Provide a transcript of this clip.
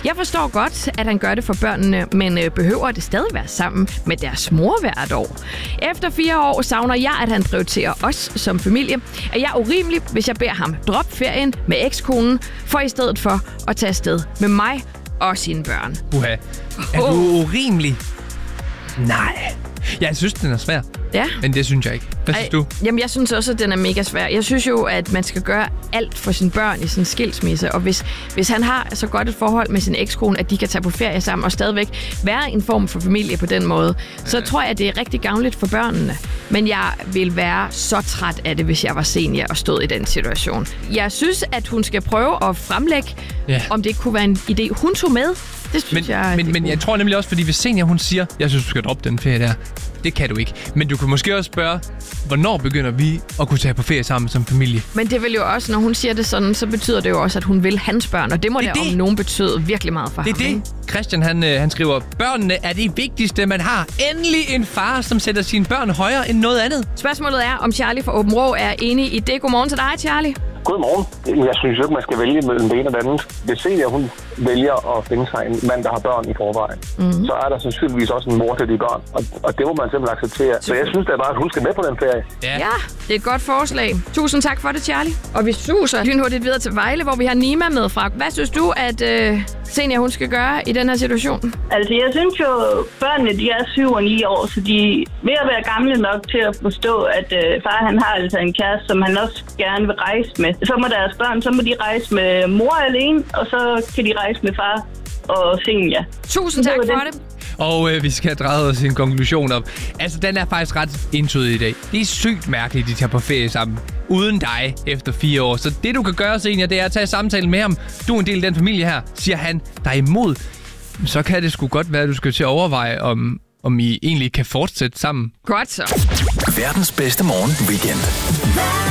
Jeg forstår godt, at han gør det for børnene, men behøver det stadig være sammen med deres mor hvert år? Efter 4 år savner jeg, at han prioriterer os som familie. Er jeg urimelig, hvis jeg beder ham droppe ferien med ekskonen, for i stedet for at tage afsted med mig og sine børn? Uha. Er du urimelig? Nej. Jeg synes, den er svær. Ja. Men det synes jeg ikke. Hvad synes du? Jamen, jeg synes også, at den er mega svær. Jeg synes jo, at man skal gøre alt for sine børn i sin skilsmisse. Og hvis han har så godt et forhold med sin ekskone, at de kan tage på ferie sammen og stadigvæk være en form for familie på den måde, så tror jeg, at det er rigtig gavnligt for børnene. Men jeg vil være så træt af det, hvis jeg var senior og stod i den situation. Jeg synes, at hun skal prøve at fremlægge, om det kunne være en idé, hun tog med. Det synes men jeg tror nemlig også, fordi hvis senior hun siger, jeg synes, du skal droppe den ferie der. Det kan du ikke. Men du kan måske også spørge, hvornår begynder vi at kunne tage på ferie sammen som familie? Men det vil jo også, når hun siger det sådan, så betyder det jo også, at hun vil hans børn. Og det må det om nogen betyde virkelig meget for ham. Det er det. Christian, han skriver, børnene er det vigtigste, man har. Endelig en far, som sætter sine børn højere end noget andet. Spørgsmålet er, om Charlie fra Åben Rå er enig i det. Godmorgen til dig, Charlie. Godmorgen. Jeg synes ikke, man skal vælge mellem det ene og det andet. Hvis senior hun vælger at finde sig en mand, der har børn i forvejen, så er der sandsynligvis også en mor til de børn. Og det må man simpelthen acceptere. Så jeg synes, det er bare, at hun skal med på den ferie. Ja, det er et godt forslag. Tusind tak for det, Charlie. Og vi suser lynhurtigt videre til Vejle, hvor vi har Nima med fra. Hvad synes du, at senior hun skal gøre i den her situation? Altså, jeg synes jo, børnene de er 7 og 9 år, så de er ved at være gamle nok til at forstå, at far han har altså en kæreste, som han også gerne vil rejse med. Så må deres børn, så må de rejse med mor alene, og så kan de rejse med far og senior. Tusind tak for det. Og vi skal drage os en konklusion op. Altså, den er faktisk ret entydig i dag. Det er sygt mærkeligt, de tager på ferie sammen. Uden dig efter 4 år. Så det, du kan gøre, senior, det er at tage samtalen med ham. Du er en del af den familie her, siger han. Der er imod. Så kan det sgu godt være, at du skal til at overveje, om I egentlig kan fortsætte sammen. Godt så. Verdens bedste morgen weekend.